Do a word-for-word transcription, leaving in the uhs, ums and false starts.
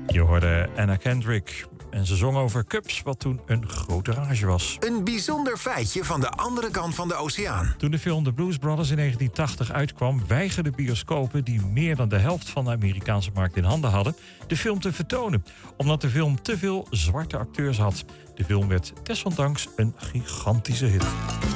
Je hoorde Anna Kendrick en ze zong over Cubs, wat toen een grote rage was. Een bijzonder feitje van de andere kant van de oceaan. Toen de film The Blues Brothers in negentien tachtig uitkwam, weigerden bioscopen die meer dan de helft van de Amerikaanse markt in handen hadden, de film te vertonen, omdat de film te veel zwarte acteurs had. De film werd desondanks een gigantische hit.